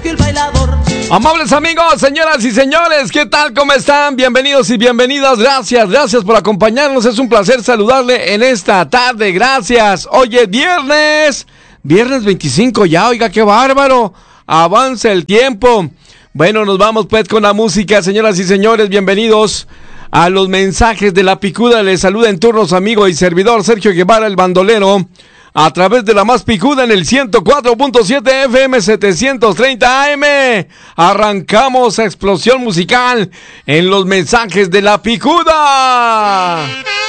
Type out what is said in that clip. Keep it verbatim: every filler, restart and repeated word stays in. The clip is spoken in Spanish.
fiel bailador. Amables amigos, señoras y señores, ¿qué tal? ¿Cómo están? Bienvenidos y bienvenidas. Gracias, gracias por acompañarnos. Es un placer saludarle en esta tarde. Gracias. Hoy es viernes, viernes veinticinco ya. Oiga, qué bárbaro. Avanza el tiempo. Bueno, nos vamos pues con la música, señoras y señores. Bienvenidos a los mensajes de la picuda. Les saluda en turno su amigo y servidor Sergio Guevara, el bandolero, a través de la más picuda en el ciento cuatro punto siete F M setecientos treinta A M. Arrancamos a explosión musical en los mensajes de la picuda.